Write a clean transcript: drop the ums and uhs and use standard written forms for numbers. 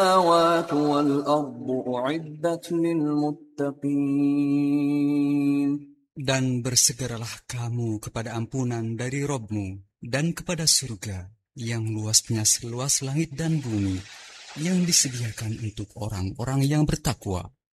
السماوات والأرض أعدت للمتقين. Dan bersegeralah kamu kepada ampunan dari Robmu dan kepada surga yang luasnya seluas langit dan bumi, yang disediakan untuk orang-orang yang bertakwa.